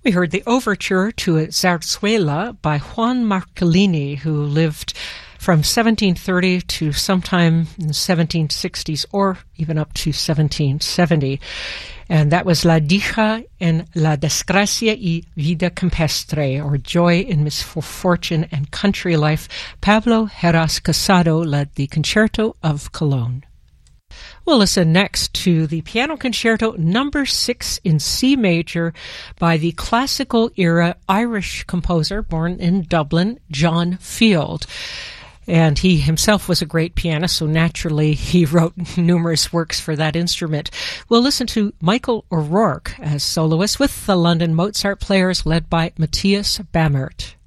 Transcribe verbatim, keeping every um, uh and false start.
We heard the overture to Zarzuela by Juan Marcolini, who lived from seventeen thirty to sometime in the seventeen sixties or even up to seventeen seventy. And that was La Dicha en la Desgracia y Vida Campestre, or Joy in Misfortune and Country Life. Pablo Heras Casado led the Concerto of Cologne. We'll listen next to the Piano Concerto number six in C major by the classical era Irish composer born in Dublin, John Field. And he himself was a great pianist, so naturally he wrote numerous works for that instrument. We'll listen to Michael O'Rourke as soloist with the London Mozart Players led by Matthias Bammert.